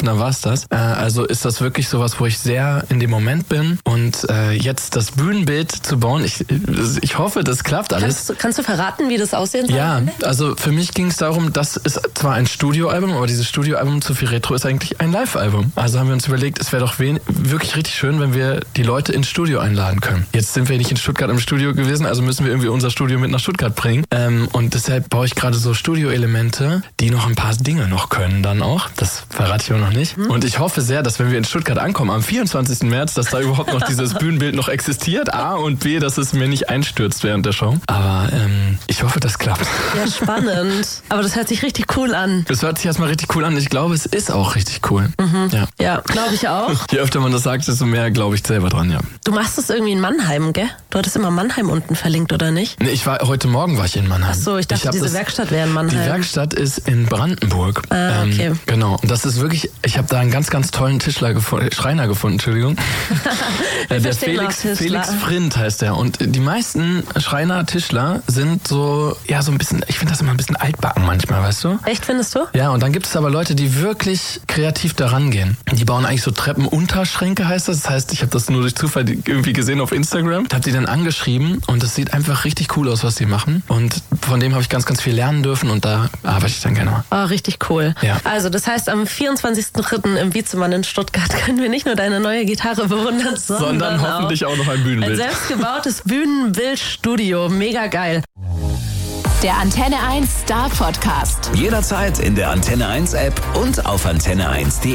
dann war's das. Also ist das wirklich sowas, wo ich sehr in dem Moment bin und jetzt das Bühnenbild zu bauen, ich hoffe, das klappt alles. Kannst du verraten, wie das aussehen soll? Ja, also für mich ging es darum, das ist zwar ein Studioalbum, aber dieses Studioalbum zu viel Retro ist eigentlich ein Live-Album. Also haben wir uns überlegt, es wäre doch wirklich richtig schön, wenn wir die Leute ins Studio einladen können. Jetzt sind wir nicht in Stuttgart im Studio gewesen, also müssen wir irgendwie unser Studio mit nach Stuttgart bringen. Und deshalb baue ich gerade so Studioelemente, die noch ein paar Dinge noch können dann auch. Das verrate ich aber noch nicht. Und ich hoffe sehr, dass wenn wir in Stuttgart ankommen, am 24. März, dass da überhaupt noch dieses Bühnenbild noch existiert. A und B, dass es mir nicht einstürzt während der Show. Aber ich hoffe, das klappt. Ja, spannend. Aber das hört sich richtig cool an. Das hört sich erstmal richtig cool an. Ich glaube, es ist auch richtig cool. Mhm. Ja, glaube ich auch. Je öfter man das sagt, desto mehr glaube ich selber dran, ja. Du machst es irgendwie in Mannheim, gell? Du hattest immer Mannheim unten verlinkt, oder nicht? Nee, heute Morgen war ich in Mannheim. Ach so, ich dachte, diese Werkstatt wäre in Mannheim. Die Werkstatt ist in Brandenburg. Ah, okay. Genau. Und das ist wirklich, ich habe da einen ganz, ganz tollen Schreiner gefunden, Entschuldigung. Der Felix Frind heißt der. Und die meisten Schreiner, Tischler sind so ein bisschen, ich finde das immer ein bisschen altbacken manchmal, weißt du? Echt, findest du? Ja, und dann gibt es aber Leute, die wirklich kreativ daran gehen. Die bauen eigentlich so Treppenunterschränke, heißt das. Das heißt, ich habe das nur durch Zufall irgendwie gesehen auf Instagram. Habe die dann angeschrieben und es sieht einfach richtig cool aus, was die machen. Und von dem habe ich ganz, ganz viel lernen dürfen und da arbeite ich dann gerne mal. Oh, richtig cool. Ja. Also, das heißt, am 24.03. im Wiezemann in Stuttgart können wir nicht nur deine neue Gitarre bewundern, sondern hoffentlich auch noch ein Bühnenbild. Ein selbstgebautes Bühnenbildstudio. Mega geil. Der Antenne 1 Star Podcast. Jederzeit in der Antenne 1 App und auf antenne1.de.